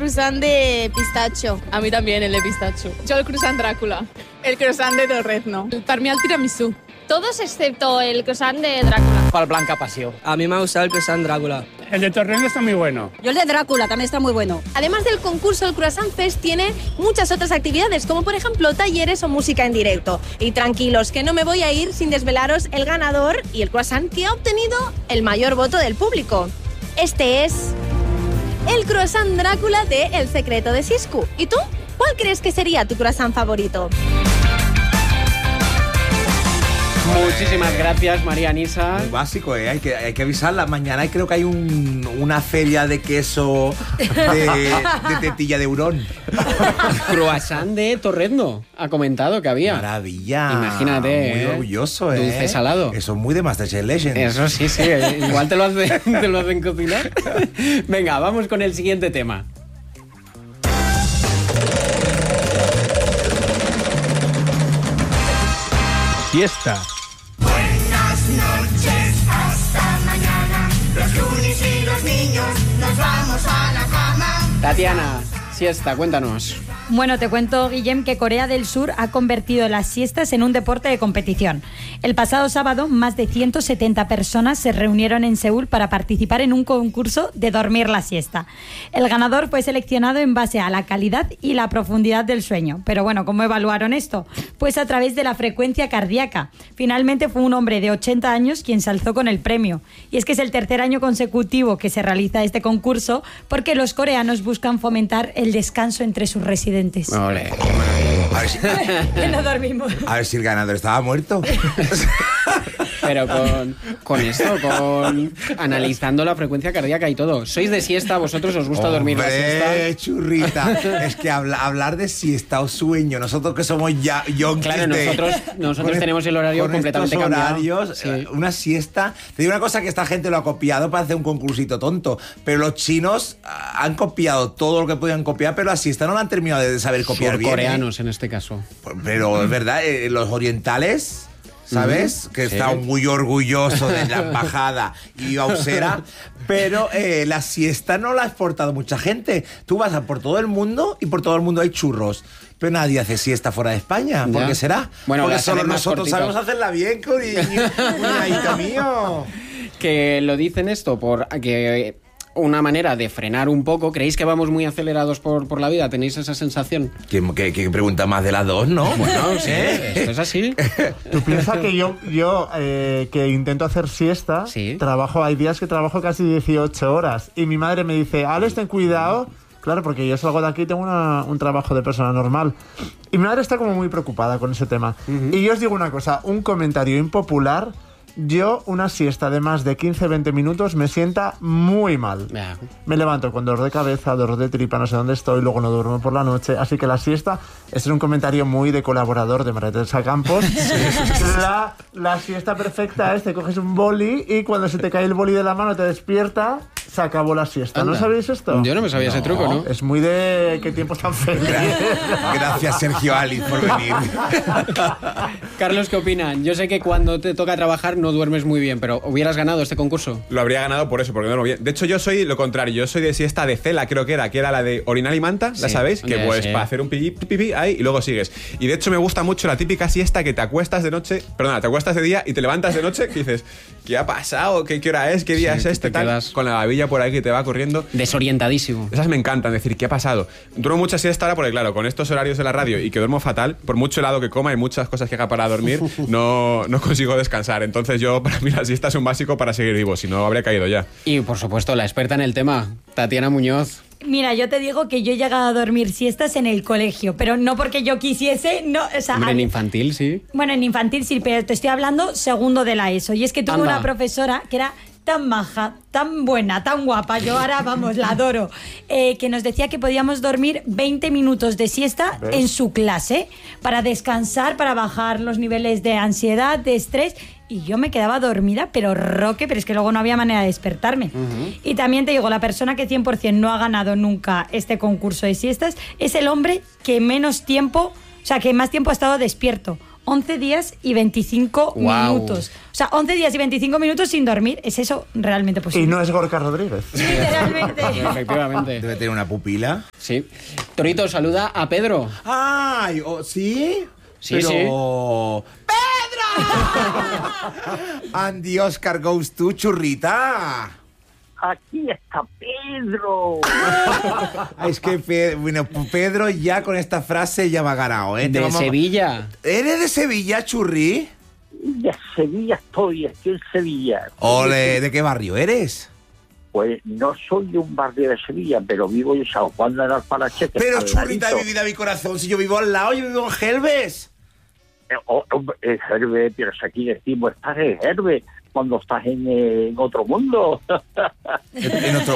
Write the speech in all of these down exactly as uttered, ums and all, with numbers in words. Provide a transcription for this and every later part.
croissant de pistacho. A mí también, el de pistacho. Yo el croissant Drácula. El croissant de torrezno. Per mi el tiramisú. Todos excepto el croissant de Drácula. Para el Blanca Passió. A mí me ha gustado el croissant Drácula. El de torrezno está muy bueno. Yo el de Drácula también está muy bueno. Además del concurso, el Croissant Fest tiene muchas otras actividades, como por ejemplo talleres o música en directo. Y tranquilos, que no me voy a ir sin desvelaros el ganador y el croissant que ha obtenido el mayor voto del público. Este es el croissant Drácula de El secreto de Siscu. ¿Y tú? ¿Cuál crees que sería tu croissant favorito? Muchísimas gracias, María Nisa. Muy básico, ¿eh? Hay que, hay que avisarla. Mañana creo que hay un, una feria de queso de, de tetilla de hurón. Croissant de torrezno, ha comentado que había. Maravilla. Imagínate, Muy ¿eh? orgulloso, ¿eh? Dulce salado. Eso es muy de MasterChef Legends. Eso sí, sí. Igual te lo hacen, te lo hacen cocinar. Venga, vamos con el siguiente tema. Fiesta. Buenas noches, hasta mañana. Los lunis y los niños nos vamos a la cama. Tatiana, siesta, cuéntanos. Bueno, te cuento, Guillem, que Corea del Sur ha convertido las siestas en un deporte de competición. El pasado sábado, más de ciento setenta personas se reunieron en Seúl para participar en un concurso de dormir la siesta. El ganador fue seleccionado en base a la calidad y la profundidad del sueño. Pero bueno, ¿cómo evaluaron esto? Pues a través de la frecuencia cardíaca. Finalmente fue un hombre de ochenta años quien se alzó con el premio. Y es que es el tercer año consecutivo que se realiza este concurso porque los coreanos buscan fomentar el descanso entre sus residentes. Ole. A ver si, Que no dormimos. a ver si el ganador estaba muerto. Pero con, con esto, con analizando la frecuencia cardíaca y todo. ¿Sois de siesta? ¿Vosotros os gusta dormir la siesta? Hombre, churrita. Es que habla, hablar de siesta o sueño, nosotros que somos ya yonkis. Claro, de- nosotros, nosotros con tenemos el horario con completamente estos cambiado. horarios, Sí. eh, una siesta. Te digo una cosa, que esta gente lo ha copiado para hacer un concursito tonto, pero los chinos ah, han copiado todo lo que podían copiar, pero la siesta no la han terminado de saber copiar bien. Surcoreanos, en este caso. Pero es verdad, eh, los orientales, ¿sabes? Ujú, que sí. están muy orgullosos de la embajada y Ausera, pero eh, la siesta no la ha exportado mucha gente. Tú vas a por todo el mundo y por todo el mundo hay churros. Pero nadie hace siesta fuera de España. ¿Por Ya. qué será? Bueno, porque las solo hacen más nosotros cortitas. sabemos hacerla bien, cariño. Cuidadito mío. Que lo dicen esto por que una manera de frenar un poco. ¿Creéis que vamos muy acelerados por, por la vida? ¿Tenéis esa sensación? ¿Quién, qué, quién pregunta más de las dos, no? Bueno, sí, ¿Eh? esto es así. Tú piensas que yo, yo eh, que intento hacer siesta, Sí. trabajo, hay días que trabajo casi dieciocho horas y mi madre me dice, Alex, ten cuidado. Claro, porque yo salgo de aquí y tengo una, un trabajo de persona normal. Y mi madre está como muy preocupada con ese tema. Uh-huh. Y yo os digo una cosa, un comentario impopular. Yo, una siesta de más de quince a veinte minutos me sienta muy mal. Ya. Me levanto con dolor de cabeza, dolor de tripa, no sé dónde estoy, luego no duermo por la noche. Así que la siesta, este es un comentario muy de colaborador de María Teresa Campos. la, la siesta perfecta es, te coges un boli y cuando se te cae el boli de la mano te despierta, se acabó la siesta. Anda. ¿No sabéis esto? Yo no me sabía No. ese truco, ¿no? Es muy de qué tiempos tan felices. Gracias, Sergio Alice, por venir. Carlos, ¿qué opinan? Yo sé que cuando te toca trabajar no duermes muy bien, pero ¿hubieras ganado este concurso? Lo habría ganado por eso, porque no lo vi. De hecho, yo soy lo contrario. Yo soy de siesta de cela, creo que era, que era la de orinal y manta, ¿la Sí, sabéis? Que ya pues sé. para hacer un pipí, pipí ahí y luego sigues. Y de hecho me gusta mucho la típica siesta que te acuestas de noche, perdona, te acuestas de día y te levantas de noche, que dices, ¿qué ha pasado? ¿Qué, qué hora es? ¿Qué día Sí, es que este? te Tal, quedas- con la babilla por ahí que te va corriendo. Desorientadísimo. Esas me encantan, decir, ¿qué ha pasado? Duermo mucha siesta ahora porque, claro, con estos horarios de la radio y que duermo fatal, por mucho helado que coma y muchas cosas que haga para dormir, no, no consigo descansar. Entonces yo, para mí, la siesta es un básico para seguir vivo, si no, habría caído ya. Y, por supuesto, la experta en el tema, Tatiana Muñoz. Mira, yo te digo que yo he llegado a dormir siestas en el colegio, pero no porque yo quisiese, no, o sea, Hombre, a en mí- infantil, sí. bueno, en infantil sí, pero te estoy hablando segundo de la ESO. Y es que tuve Anda. una profesora que era tan maja, tan buena, tan guapa, yo ahora, vamos, la adoro, eh, que nos decía que podíamos dormir veinte minutos de siesta ¿Ves? en su clase para descansar, para bajar los niveles de ansiedad, de estrés. Y yo me quedaba dormida, pero roque, pero es que luego no había manera de despertarme. Uh-huh. Y también te digo, la persona que cien por ciento no ha ganado nunca este concurso de siestas es el hombre que menos tiempo, o sea, que más tiempo ha estado despierto. once días y veinticinco Guau. minutos. O sea, once días y veinticinco minutos sin dormir. ¿Es eso realmente posible? Y no es Gorka Rodríguez. Literalmente. Efectivamente. Debe tener una pupila. Sí. Torito, saluda a Pedro. ¡Ay! oh, ¿Sí? Sí, Pero... ¡Pedro! Andy Oscar goes to churrita. Aquí está Pedro. Ah, es que Pe- bueno, Pedro ya con esta frase ya va ganado, ¿eh? Te De vamos a- Sevilla. ¿Eres de Sevilla, churri? De Sevilla estoy, estoy en Sevilla. Ole, ¿de qué barrio eres? Pues no soy de un barrio de Sevilla, pero vivo en San Juan de Alfarache. que Pero está al churrita de ladito. mi vida, mi corazón, si yo vivo al lado, yo vivo en Gelbes. Eh, oh, hombre, eh, Herbe, pero si aquí decimos, estás en Herbe, cuando estás en, eh, en otro mundo. En otro,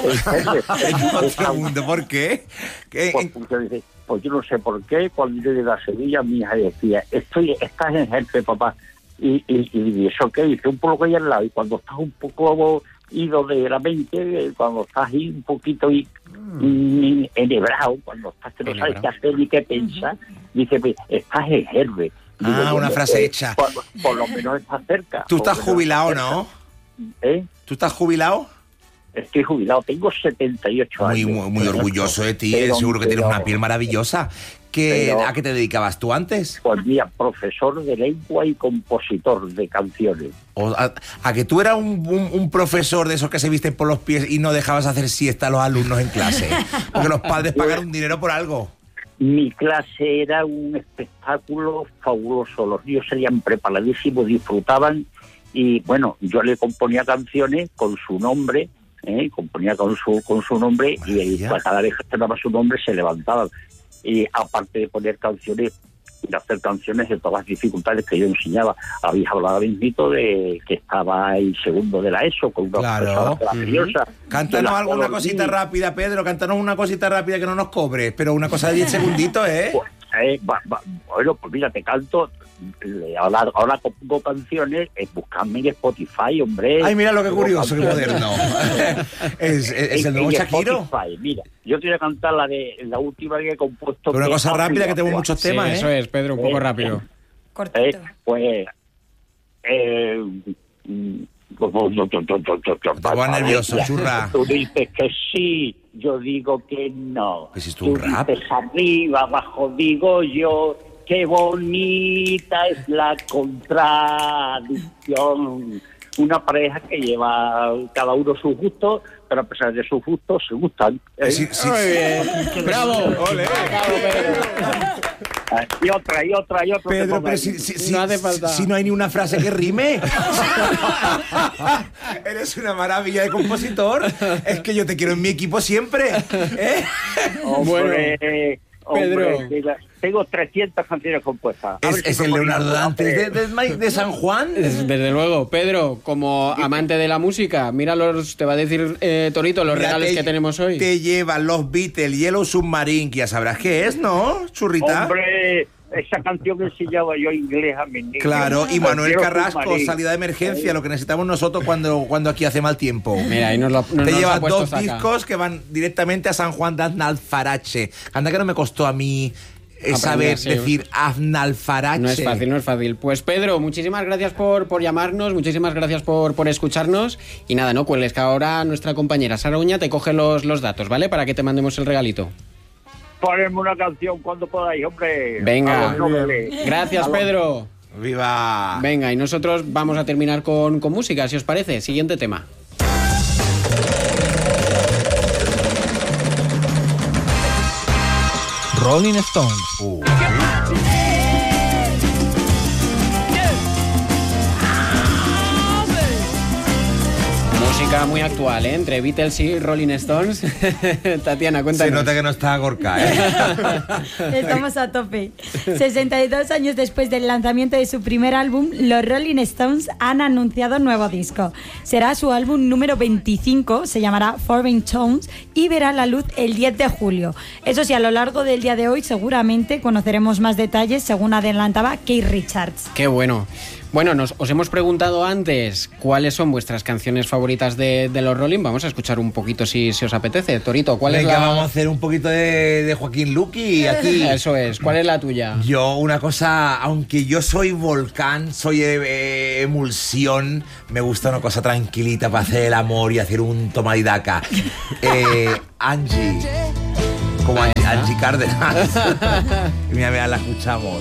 en otro mundo, ¿por qué? ¿Qué- Pues, porque dice, pues yo no sé por qué, cuando yo llegué a Sevilla, mi hija decía, estoy, estás en Herbe, papá. Y, y, y eso qué, dice, un poco ahí al lado, y cuando estás un poco ido de la mente, eh, cuando estás ahí un poquito y, mm, enhebrado, cuando estás que no sabes qué Enhebrado. hacer ni qué pensar, dice, pues, estás en Herbe. Ah, Digo, una bueno, frase eh, hecha. Por, por lo menos estás cerca. Tú Por estás lo menos jubilado, estás ¿no? cerca. ¿Eh? ¿Tú estás jubilado? Estoy jubilado, tengo setenta y ocho Muy, años. muy, muy orgulloso de ti, Pero- seguro que tienes pero- una piel maravillosa. ¿Qué, pero- ¿A qué te dedicabas tú antes? Pues mira, profesor de lengua y compositor de canciones. O a, a que tú eras un, un- un profesor de esos que se visten por los pies y no dejabas hacer siesta a los alumnos en clase? Porque los padres pagaron dinero por algo. Mi clase era un espectáculo fabuloso. Los niños salían preparadísimos, disfrutaban y bueno, yo le componía canciones con su nombre, ¿eh? componía con su con su nombre y, y Maravilla. cada vez que sonaba su nombre se levantaban. Y aparte de poner canciones y de hacer canciones de todas las dificultades que yo enseñaba, habéis hablado mismito de que estaba en segundo de la ESO con una Claro. profesora maravillosa. Cántanos Yo la alguna conocí. cosita rápida, Pedro. Cántanos una cosita rápida que no nos cobres, pero una cosa de diez segunditos, ¿eh? Pues, eh, va- va- bueno, pues mira, te canto. eh, Ahora, ahora compongo canciones, eh, buscadme en Spotify, hombre. Ay, mira lo que curioso, qué Canciones. moderno. ¿Es, es- es el En- nuevo en Shakiro? Spotify, mira, yo te voy a cantar la de la última que he compuesto. Pero una que cosa es rápida, que tenemos África. muchos Sí, temas, eso ¿eh? es, Pedro, un poco rápido. Cortito. Eh, pues. Eh, mm, Te pones nervioso, churra. Tú dices que sí, yo digo que no. ¿Es esto Tú un rap? dices arriba, abajo digo yo. Qué bonita es la contradicción. Una pareja que lleva cada uno sus gustos, pero a pesar de sus gustos se gustan. ¿eh? Sí, sí, Muy sí. bien. Bravo. Ole. Bravo, Pedro. Ah, Y otra, y otra, y otra. que Pedro, ponga pero ahí. si, si- si- No hace falta. si no hay ni una frase que rime. Eres una maravilla de compositor. Es que yo te quiero en mi equipo siempre. ¿eh? Hombre, hombre, Pedro. mira, tengo trescientas canciones compuestas. A Es, ver si es me el ponen Leonardo alguna, Dantes de, hombre. de Ma- de San Juan. Desde luego, Pedro, como amante de la música, mira los, te va a decir eh, Torito los Mira, regalos te- que tenemos hoy. Te llevan los Beatles, Yellow Submarine, que ya sabrás qué es, ¿no, churrita? Hombre, esa canción que enseñaba yo inglés a mis niños. Claro, y Manuel Quiero Carrasco, submarino. salida de emergencia, lo que necesitamos nosotros cuando, cuando aquí hace mal tiempo. Mira, ahí nos lo, nos Te nos ha llevas puesto dos Saka. discos que van directamente a San Juan de Aznalfarache. Anda que no me costó a mí eh, Aprender, saber sí. decir Aznalfarache. No es fácil, no es fácil. Pues Pedro, muchísimas gracias por, por llamarnos, muchísimas gracias por, por escucharnos. Y nada, no cuelgues, que ahora nuestra compañera Sara Uña te coge los, los datos, ¿vale? Para que te mandemos el regalito. Ponedme una canción cuando podáis, hombre. Venga. A los nobles. Gracias, A los- Pedro. ¡Viva! Venga, y nosotros vamos a terminar con, con música, si os parece. Siguiente tema. Rolling Stones. Uh. Música muy actual, ¿eh? Entre Beatles y Rolling Stones. Tatiana, Se cuéntanos. nota que no está Gorka, ¿eh? Estamos a tope. sesenta y dos años después del lanzamiento de su primer álbum, los Rolling Stones han anunciado un nuevo disco. Será su álbum número veinticinco, se llamará Foreign Tones y verá la luz el diez de julio. Eso sí, a lo largo del día de hoy seguramente conoceremos más detalles, según adelantaba Keith Richards. Qué bueno. Bueno, nos, os hemos preguntado antes cuáles son vuestras canciones favoritas de, de los Rolling. Vamos a escuchar un poquito si, si os apetece. Torito, ¿cuál Venga, es la...? vamos a hacer un poquito de, de Joaquín Luqui aquí. Eso es. ¿Cuál es la tuya? Yo, una cosa, aunque yo soy volcán, soy eh, emulsión, me gusta una cosa tranquilita para hacer el amor y hacer un toma y daca. Eh, Angie. Como Angie Cárdenas. Mira, mira, la escuchamos.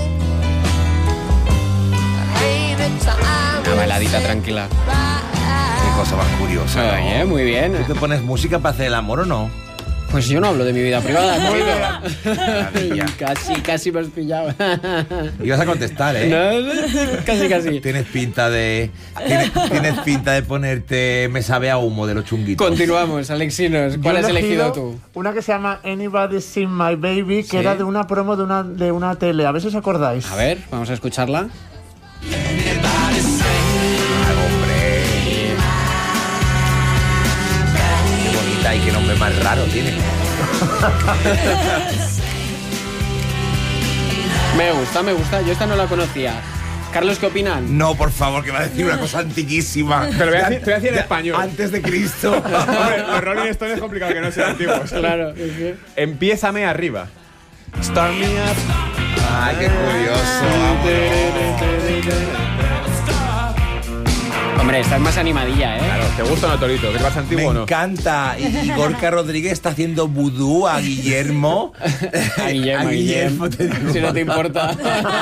Una baladita tranquila. Qué cosa más curiosa, ¿no? Oye, muy bien. ¿Tú te pones música para hacer el amor o no? Pues yo no hablo de mi vida privada. Casi, casi me has pillado. Ibas a contestar, ¿eh? No, casi, casi. Tienes pinta de... Tienes, tienes pinta de ponerte Me sabe a humo de los chunguitos. Continuamos, Alexinos. ¿Cuál Yo has he elegido tú? Una que se llama Anybody Seen My Baby, que ¿Sí? era de una promo de una, de una tele. A ver si os acordáis. A ver, vamos a escucharla. Ay, hombre. Qué bonita y qué nombre más raro tiene. Me gusta, me gusta. Yo esta no la conocía. Carlos, ¿qué opinan? No, por favor, que va a decir una cosa antiquísima. Pero voy a decir, te voy a decir en español. Antes de Cristo. Hombre, los Rolling Stones es complicado que no sean antiguos. Claro. Es que... Empiézame arriba. Start me up. Ay, qué curioso. Hombre, esta es más animadilla, ¿eh? Claro, ¿te gusta o no, Torito? ¿Qué te pasa antiguo Me o no? encanta. Y Gorka Rodríguez está haciendo vudú a Guillermo. A Guillermo, a Guillermo, Guillermo, te digo. si no te importa.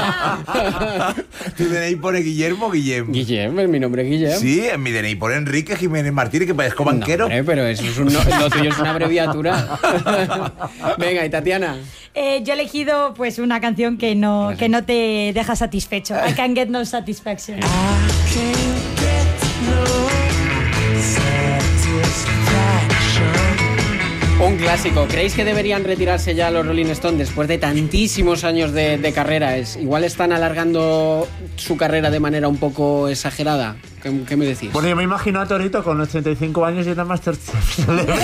¿Tu D N I pone Guillermo o Guillermo? Guillermo, es mi nombre es Guillermo. Sí, en mi D N I pone Enrique Jiménez Martínez, que parezco banquero. No, hombre, pero eso es un, no, lo tuyo es una abreviatura. Venga, y Tatiana. Eh, yo he elegido pues una canción que no, que no te deja satisfecho. I Can Get No Satisfaction. Un clásico. ¿Creéis que deberían retirarse ya los Rolling Stones después de tantísimos años de, de carrera? Es, igual están alargando su carrera de manera un poco exagerada. ¿Qué, qué me decís? Bueno, yo me imagino a Torito con ochenta y cinco años y una Masterchef.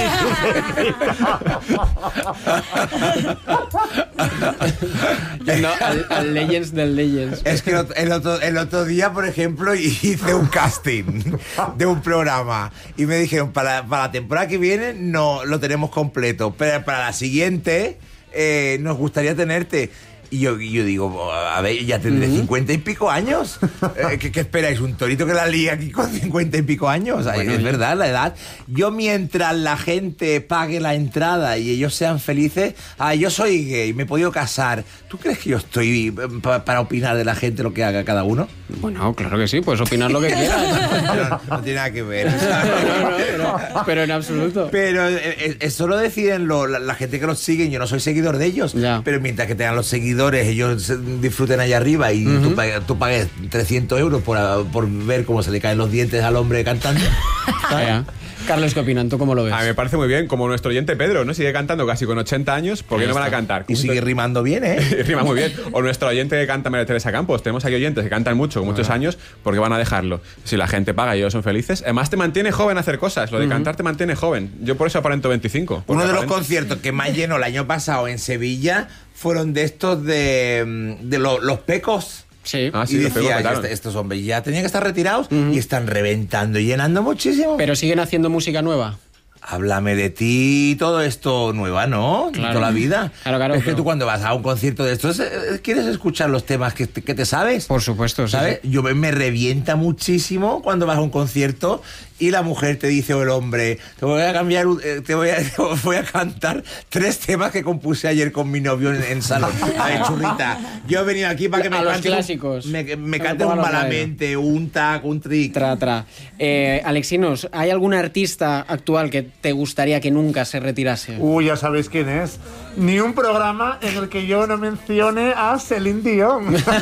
No, al, al Legends del Legends. Es que el otro, el, otro, el otro día, por ejemplo, hice un casting de un programa y me dijeron, para, para la temporada que viene no lo tenemos completo, pero para la siguiente eh, nos gustaría tenerte. Y yo, y yo digo, a ver, ya tendré cincuenta y pico años. Eh, ¿qué, ¿Qué esperáis? ¿Un torito que la lía aquí con cincuenta y pico años? Ay, bueno, es verdad, la edad. Yo, mientras la gente pague la entrada y ellos sean felices, ah, yo soy gay, me he podido casar. ¿Tú crees que yo estoy pa, para opinar de la gente lo que haga cada uno? Bueno, claro que sí, puedes opinar lo que quieras. No, no tiene nada que ver. No, no, pero, pero en absoluto. Pero eh, eso lo deciden lo, la, la gente que los sigue. Yo no soy seguidor de ellos. Ya. Pero mientras que tengan los seguidores, ellos disfruten allá arriba y uh-huh. tú, pagues, tú pagues trescientos euros por, por ver cómo se le caen los dientes al hombre cantando. Carlos, ¿qué opinan? ¿Tú cómo lo ves? A mí me parece muy bien, como nuestro oyente Pedro, ¿no? Sigue cantando casi con ochenta años, ¿por qué no van a cantar? Y sigue rimando bien, ¿eh? Rima muy bien. O nuestro oyente que canta María Teresa Campos. Tenemos aquí oyentes que cantan mucho, con muchos años, ¿por qué van a dejarlo? Si la gente paga y ellos son felices. Además, te mantiene joven hacer cosas. Lo de uh-huh. cantar te mantiene joven. Yo por eso aparento veinticinco. Uno de aparento... los conciertos que más llenó el año pasado en Sevilla fueron de estos de, de lo, los pecos. Sí. Ah, sí, y decía, este, estos hombres ya tenían que estar retirados uh-huh. y están reventando y llenando muchísimo. Pero siguen haciendo música nueva. Háblame de ti, todo esto nueva, ¿no? Claro. Toda la vida. Claro, claro, es que pero... tú cuando vas a un concierto de estos, ¿quieres escuchar los temas que te, que te sabes? Por supuesto, ¿sabes? Sí. Yo me, me revienta muchísimo cuando vas a un concierto y la mujer te dice, o el hombre, te voy a cambiar, te voy a, te voy a cantar tres temas que compuse ayer con mi novio en, en salón. A ver, churrita, yo he venido aquí para que me a los cante clásicos. Un, me, me cante un malamente, un tac, un trick. Tra, tra. Eh, Alexinos, ¿hay algún artista actual que te gustaría que nunca se retirase? Uy, ya sabéis quién es. Ni un programa en el que yo no mencione a Celine Dion. Es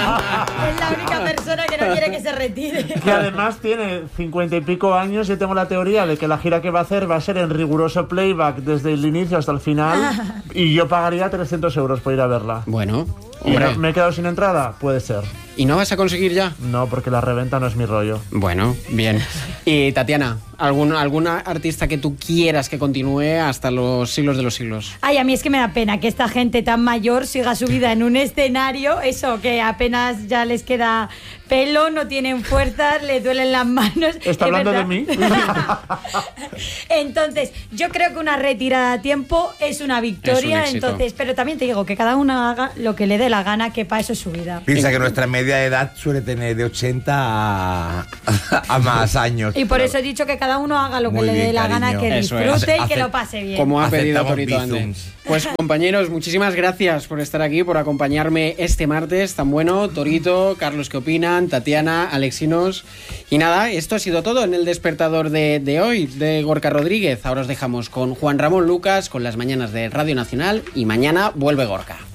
la única persona que no quiere que se retire. Que además tiene cincuenta y pico años. Yo tengo la teoría de que la gira que va a hacer va a ser en riguroso playback desde el inicio hasta el final. Y yo pagaría trescientos euros por ir a verla. Bueno, hombre. ¿Me he quedado sin entrada? Puede ser. ¿Y no vas a conseguir ya? No, porque la reventa no es mi rollo. Bueno, bien. Y Tatiana, ¿algún, ¿alguna artista que tú quieras que continúe hasta los siglos de los siglos? Ay, a mí es que me da pena que esta gente tan mayor siga su vida en un escenario, eso, que apenas ya les queda pelo, no tienen fuerzas, le duelen las manos. ¿Está ¿Es hablando verdad? de mí? Entonces, yo creo que una retirada a tiempo es una victoria. Es un éxito. Entonces, pero también te digo que cada uno haga lo que le dé la gana, que para eso es su vida. Piensa que nuestra media de edad suele tener de ochenta a, a más años. Y por eso he dicho que cada uno haga lo que Muy le dé bien, la gana, cariño. que Eso es. disfrute y Hace- que lo pase bien. Como ha pedido Aceptamos Torito bizums. antes. Pues compañeros, muchísimas gracias por estar aquí, por acompañarme este martes tan bueno. Torito, Carlos, ¿qué opinan? Tatiana, Alexinos. Y nada, esto ha sido todo en el despertador de, de hoy, de Gorka Rodríguez. Ahora os dejamos con Juan Ramón Lucas, con las mañanas de Radio Nacional, y mañana vuelve Gorka.